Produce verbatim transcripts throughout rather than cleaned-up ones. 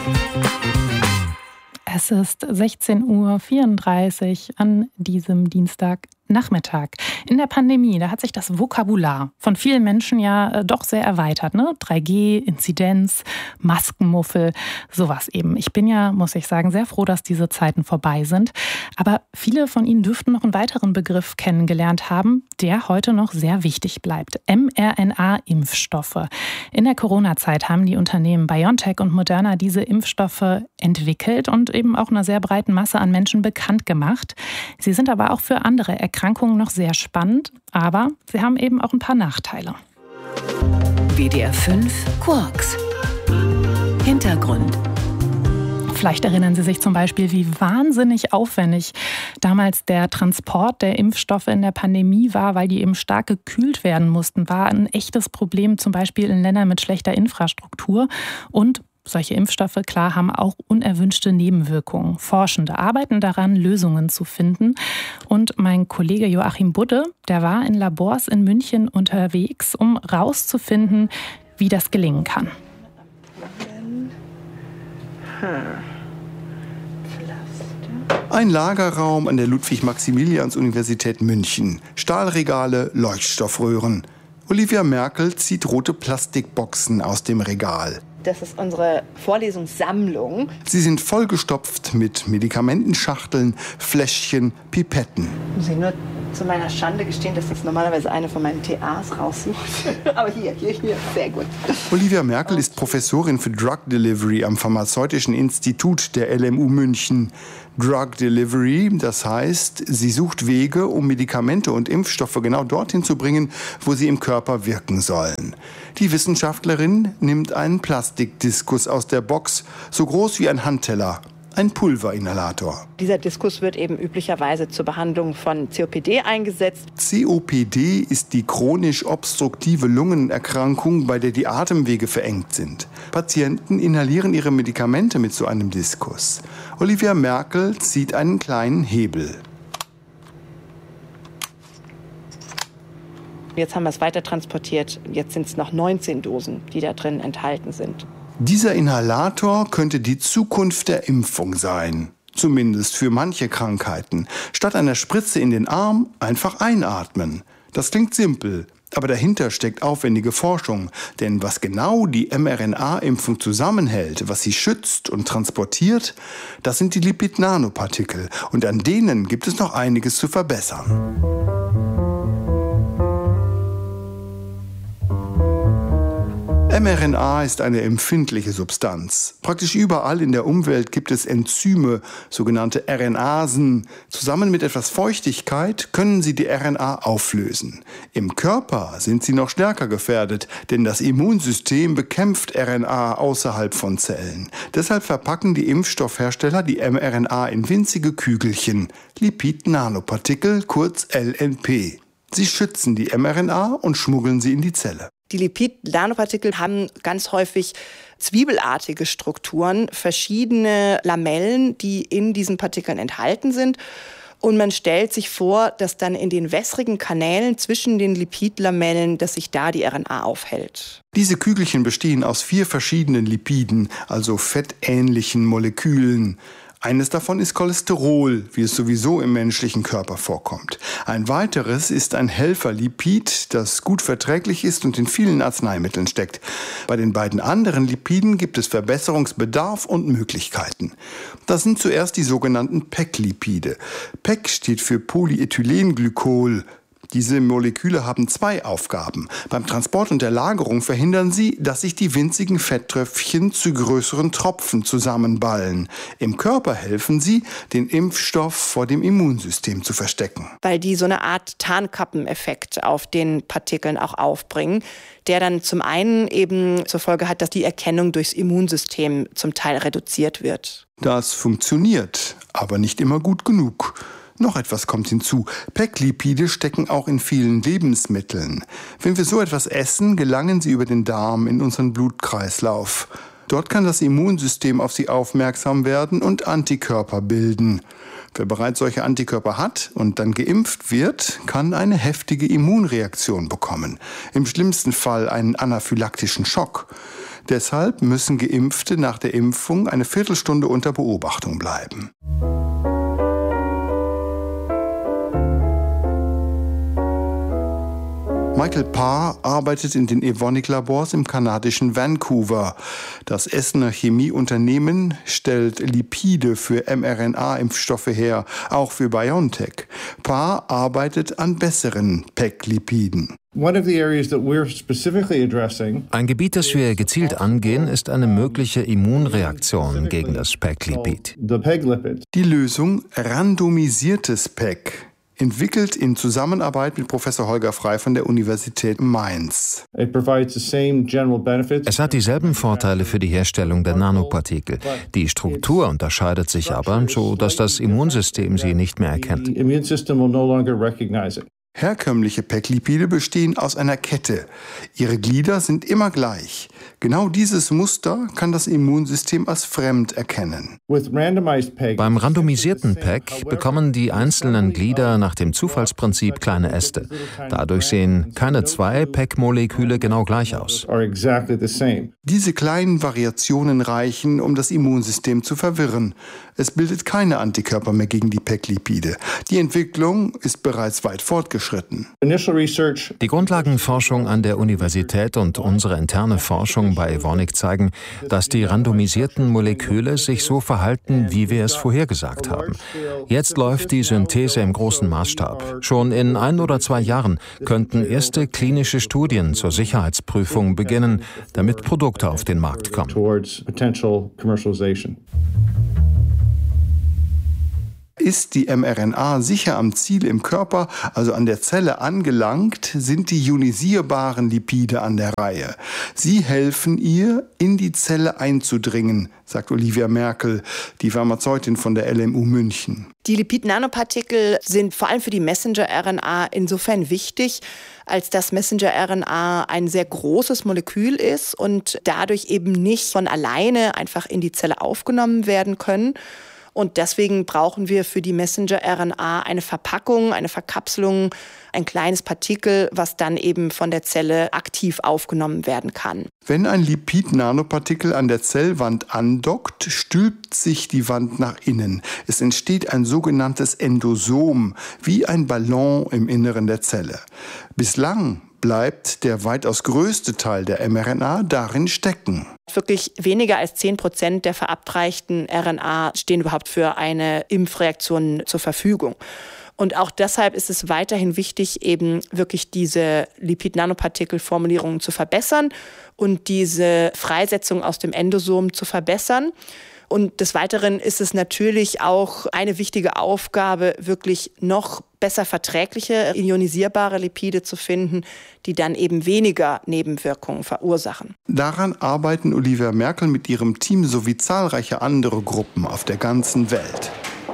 Es ist sechzehn Uhr vierunddreißig an diesem Dienstagnachmittag. In der Pandemie, da hat sich das Vokabular von vielen Menschen ja doch sehr erweitert. Ne? drei G, Inzidenz, Maskenmuffel, sowas eben. Ich bin ja, muss ich sagen, sehr froh, dass diese Zeiten vorbei sind. Aber viele von Ihnen dürften noch einen weiteren Begriff kennengelernt haben, der heute noch sehr wichtig bleibt. mRNA-Impfstoffe. In der Corona-Zeit haben die Unternehmen BioNTech und Moderna diese Impfstoffe entwickelt und eben auch einer sehr breiten Masse an Menschen bekannt gemacht. Sie sind aber auch für andere Erkrankungen noch sehr spannend, aber sie haben eben auch ein paar Nachteile. W D R fünf Quarks. Hintergrund. Vielleicht erinnern Sie sich zum Beispiel, wie wahnsinnig aufwendig damals der Transport der Impfstoffe in der Pandemie war, weil die eben stark gekühlt werden mussten. War ein echtes Problem, zum Beispiel in Ländern mit schlechter Infrastruktur. Und solche Impfstoffe, klar, haben auch unerwünschte Nebenwirkungen. Forschende arbeiten daran, Lösungen zu finden. Und mein Kollege Joachim Budde, der war in Labors in München unterwegs, um rauszufinden, wie das gelingen kann. Ein Lagerraum an der Ludwig-Maximilians-Universität München. Stahlregale, Leuchtstoffröhren. Olivia Merkel zieht rote Plastikboxen aus dem Regal. Das ist unsere Vorlesungssammlung. Sie sind vollgestopft mit Medikamentenschachteln, Fläschchen, Pipetten. Ich muss ich nur zu meiner Schande gestehen, dass das normalerweise eine von meinen T As raussucht. Aber hier, hier, hier, sehr gut. Olivia Merkel ist Professorin für Drug Delivery am Pharmazeutischen Institut der L M U München. Drug Delivery, das heißt, sie sucht Wege, um Medikamente und Impfstoffe genau dorthin zu bringen, wo sie im Körper wirken sollen. Die Wissenschaftlerin nimmt einen Plastikdiskus aus der Box, so groß wie ein Handteller. Ein Pulverinhalator. Dieser Diskus wird eben üblicherweise zur Behandlung von C O P D eingesetzt. C O P D ist die chronisch obstruktive Lungenerkrankung, bei der die Atemwege verengt sind. Patienten inhalieren ihre Medikamente mit so einem Diskus. Olivia Merkel zieht einen kleinen Hebel. Jetzt haben wir es weiter transportiert. Jetzt sind es noch neunzehn Dosen, die da drin enthalten sind. Dieser Inhalator könnte die Zukunft der Impfung sein. Zumindest für manche Krankheiten. Statt einer Spritze in den Arm einfach einatmen. Das klingt simpel, aber dahinter steckt aufwendige Forschung. Denn was genau die mRNA-Impfung zusammenhält, was sie schützt und transportiert, das sind die Lipid-Nanopartikel. Und an denen gibt es noch einiges zu verbessern. mRNA ist eine empfindliche Substanz. Praktisch überall in der Umwelt gibt es Enzyme, sogenannte RNasen. Zusammen mit etwas Feuchtigkeit können sie die R N A auflösen. Im Körper sind sie noch stärker gefährdet, denn das Immunsystem bekämpft R N A außerhalb von Zellen. Deshalb verpacken die Impfstoffhersteller die mRNA in winzige Kügelchen, Lipid-Nanopartikel, kurz L N P. Sie schützen die mRNA und schmuggeln sie in die Zelle. Die Lipid-Nanopartikel haben ganz häufig zwiebelartige Strukturen, verschiedene Lamellen, die in diesen Partikeln enthalten sind. Und man stellt sich vor, dass dann in den wässrigen Kanälen zwischen den Lipidlamellen, dass sich da die R N A aufhält. Diese Kügelchen bestehen aus vier verschiedenen Lipiden, also fettähnlichen Molekülen. Eines davon ist Cholesterol, wie es sowieso im menschlichen Körper vorkommt. Ein weiteres ist ein Helferlipid, das gut verträglich ist und in vielen Arzneimitteln steckt. Bei den beiden anderen Lipiden gibt es Verbesserungsbedarf und Möglichkeiten. Das sind zuerst die sogenannten P E C-Lipide. P E C steht für Polyethylenglykol. Diese Moleküle haben zwei Aufgaben. Beim Transport und der Lagerung verhindern sie, dass sich die winzigen Fetttröpfchen zu größeren Tropfen zusammenballen. Im Körper helfen sie, den Impfstoff vor dem Immunsystem zu verstecken. Weil die so eine Art Tarnkappeneffekt auf den Partikeln auch aufbringen, der dann zum einen eben zur Folge hat, dass die Erkennung durchs Immunsystem zum Teil reduziert wird. Das funktioniert, aber nicht immer gut genug. Noch etwas kommt hinzu. P E C-Lipide stecken auch in vielen Lebensmitteln. Wenn wir so etwas essen, gelangen sie über den Darm in unseren Blutkreislauf. Dort kann das Immunsystem auf sie aufmerksam werden und Antikörper bilden. Wer bereits solche Antikörper hat und dann geimpft wird, kann eine heftige Immunreaktion bekommen. Im schlimmsten Fall einen anaphylaktischen Schock. Deshalb müssen Geimpfte nach der Impfung eine Viertelstunde unter Beobachtung bleiben. Michael Parr arbeitet in den Evonik-Labors im kanadischen Vancouver. Das Essener Chemieunternehmen stellt Lipide für mRNA-Impfstoffe her, auch für BioNTech. Parr arbeitet an besseren P E C-Lipiden. Ein Gebiet, das wir gezielt angehen, ist eine mögliche Immunreaktion gegen das P E C-Lipid. Die Lösung randomisiertes P E C. Entwickelt in Zusammenarbeit mit Professor Holger Frey von der Universität Mainz. Es hat dieselben Vorteile für die Herstellung der Nanopartikel. Die Struktur unterscheidet sich aber, so dass das Immunsystem sie nicht mehr erkennt. Herkömmliche P E C-Lipide bestehen aus einer Kette. Ihre Glieder sind immer gleich. Genau dieses Muster kann das Immunsystem als fremd erkennen. Beim randomisierten P E C bekommen die einzelnen Glieder nach dem Zufallsprinzip kleine Äste. Dadurch sehen keine zwei P E C-Moleküle genau gleich aus. Diese kleinen Variationen reichen, um das Immunsystem zu verwirren. Es bildet keine Antikörper mehr gegen die P E C-Lipide. Die Entwicklung ist bereits weit fortgeschritten. Die Grundlagenforschung an der Universität und unsere interne Forschung bei Evonik zeigen, dass die randomisierten Moleküle sich so verhalten, wie wir es vorhergesagt haben. Jetzt läuft die Synthese im großen Maßstab. Schon in ein oder zwei Jahren könnten erste klinische Studien zur Sicherheitsprüfung beginnen, damit Produkte auf den Markt kommen. Ist die mRNA sicher am Ziel im Körper, also an der Zelle angelangt, sind die ionisierbaren Lipide an der Reihe. Sie helfen ihr, in die Zelle einzudringen, sagt Olivia Merkel, die Pharmazeutin von der L M U München. Die Lipid-Nanopartikel sind vor allem für die Messenger-R N A insofern wichtig, als dass Messenger-R N A ein sehr großes Molekül ist und dadurch eben nicht von alleine einfach in die Zelle aufgenommen werden können. Und deswegen brauchen wir für die Messenger-R N A eine Verpackung, eine Verkapselung, ein kleines Partikel, was dann eben von der Zelle aktiv aufgenommen werden kann. Wenn ein Lipid-Nanopartikel an der Zellwand andockt, stülpt sich die Wand nach innen. Es entsteht ein sogenanntes Endosom, wie ein Ballon im Inneren der Zelle. Bislang bleibt der weitaus größte Teil der mRNA darin stecken. Wirklich weniger als zehn Prozent der verabreichten R N A stehen überhaupt für eine Impfreaktion zur Verfügung. Und auch deshalb ist es weiterhin wichtig, eben wirklich diese Lipid-Nanopartikel-Formulierungen zu verbessern und diese Freisetzung aus dem Endosom zu verbessern. Und des Weiteren ist es natürlich auch eine wichtige Aufgabe, wirklich noch besser verträgliche, ionisierbare Lipide zu finden, die dann eben weniger Nebenwirkungen verursachen. Daran arbeiten Olivia Merkel mit ihrem Team sowie zahlreiche andere Gruppen auf der ganzen Welt.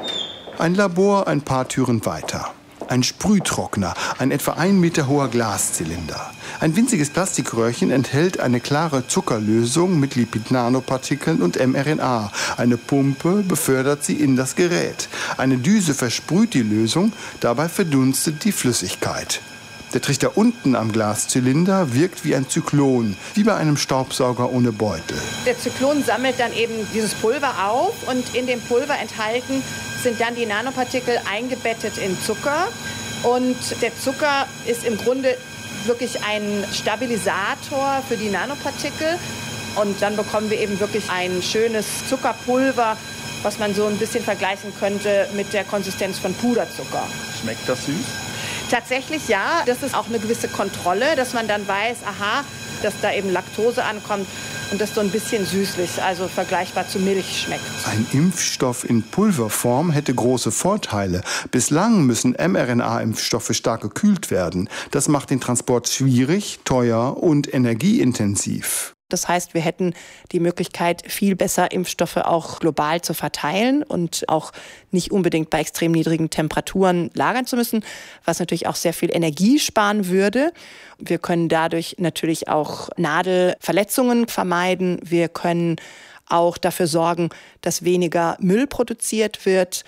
Ein Labor ein paar Türen weiter. Ein Sprühtrockner, ein etwa ein Meter hoher Glaszylinder. Ein winziges Plastikröhrchen enthält eine klare Zuckerlösung mit Lipid-Nanopartikeln und mRNA. Eine Pumpe befördert sie in das Gerät. Eine Düse versprüht die Lösung, dabei verdunstet die Flüssigkeit. Der Trichter unten am Glaszylinder wirkt wie ein Zyklon, wie bei einem Staubsauger ohne Beutel. Der Zyklon sammelt dann eben dieses Pulver auf und in dem Pulver enthalten sind dann die Nanopartikel eingebettet in Zucker. Und der Zucker ist im Grunde wirklich ein Stabilisator für die Nanopartikel. Und dann bekommen wir eben wirklich ein schönes Zuckerpulver, was man so ein bisschen vergleichen könnte mit der Konsistenz von Puderzucker. Schmeckt das süß? Tatsächlich ja. Das ist auch eine gewisse Kontrolle, dass man dann weiß, aha, dass da eben Laktose ankommt und das so ein bisschen süßlich, also vergleichbar zu Milch schmeckt. Ein Impfstoff in Pulverform hätte große Vorteile. Bislang müssen mRNA-Impfstoffe stark gekühlt werden. Das macht den Transport schwierig, teuer und energieintensiv. Das heißt, wir hätten die Möglichkeit, viel besser Impfstoffe auch global zu verteilen und auch nicht unbedingt bei extrem niedrigen Temperaturen lagern zu müssen, was natürlich auch sehr viel Energie sparen würde. Wir können dadurch natürlich auch Nadelverletzungen vermeiden. Wir können auch dafür sorgen, dass weniger Müll produziert wird.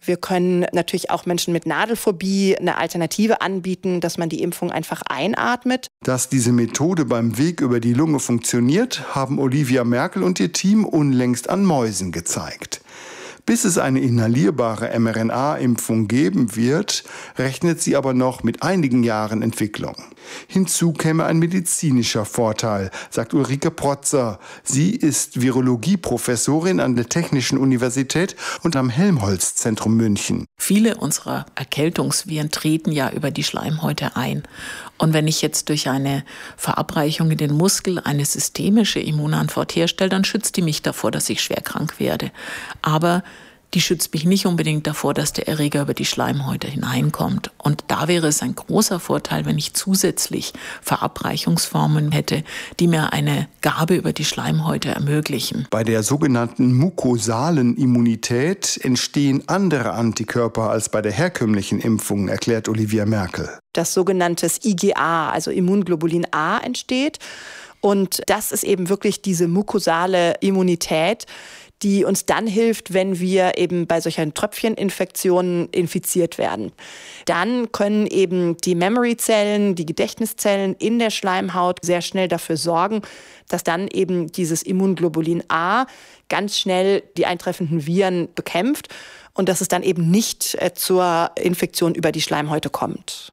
Wir können natürlich auch Menschen mit Nadelphobie eine Alternative anbieten, dass man die Impfung einfach einatmet. Dass diese Methode beim Weg über die Lunge funktioniert, haben Olivia Merkel und ihr Team unlängst an Mäusen gezeigt. Bis es eine inhalierbare M R N A-Impfung geben wird, rechnet sie aber noch mit einigen Jahren Entwicklung. Hinzu käme ein medizinischer Vorteil, sagt Ulrike Protzer. Sie ist Virologieprofessorin an der Technischen Universität und am Helmholtz-Zentrum München. Viele unserer Erkältungsviren treten ja über die Schleimhäute ein. Und wenn ich jetzt durch eine Verabreichung in den Muskel eine systemische Immunantwort herstelle, dann schützt die mich davor, dass ich schwer krank werde. Aber die schützt mich nicht unbedingt davor, dass der Erreger über die Schleimhäute hineinkommt. Und da wäre es ein großer Vorteil, wenn ich zusätzlich Verabreichungsformen hätte, die mir eine Gabe über die Schleimhäute ermöglichen. Bei der sogenannten mukosalen Immunität entstehen andere Antikörper als bei der herkömmlichen Impfung, erklärt Olivia Merkel. Das sogenannte I G A, also Immunglobulin A, entsteht. Und das ist eben wirklich diese mukosale Immunität, die uns dann hilft, wenn wir eben bei solchen Tröpfcheninfektionen infiziert werden. Dann können eben die Memory-Zellen, die Gedächtniszellen in der Schleimhaut sehr schnell dafür sorgen, dass dann eben dieses Immunglobulin A ganz schnell die eintreffenden Viren bekämpft und dass es dann eben nicht zur Infektion über die Schleimhäute kommt.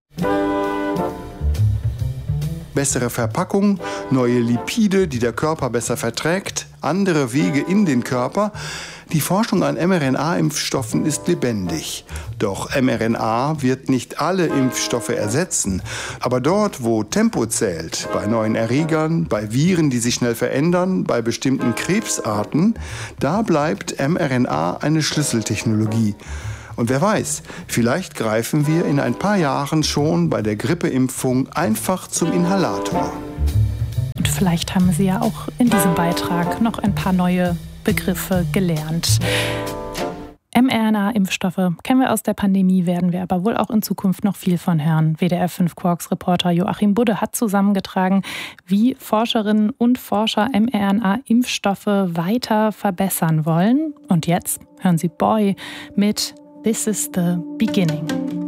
Bessere Verpackung, neue Lipide, die der Körper besser verträgt, andere Wege in den Körper. Die Forschung an M R N A-Impfstoffen ist lebendig. Doch M R N A wird nicht alle Impfstoffe ersetzen. Aber dort, wo Tempo zählt, bei neuen Erregern, bei Viren, die sich schnell verändern, bei bestimmten Krebsarten, da bleibt M R N A eine Schlüsseltechnologie. Und wer weiß, vielleicht greifen wir in ein paar Jahren schon bei der Grippeimpfung einfach zum Inhalator. Und vielleicht haben Sie ja auch in diesem Beitrag noch ein paar neue Begriffe gelernt. M R N A-Impfstoffe kennen wir aus der Pandemie, werden wir aber wohl auch in Zukunft noch viel von hören. W D R fünf Quarks-Reporter Joachim Budde hat zusammengetragen, wie Forscherinnen und Forscher M R N A-Impfstoffe weiter verbessern wollen. Und jetzt hören Sie Boy mit This is the Beginning.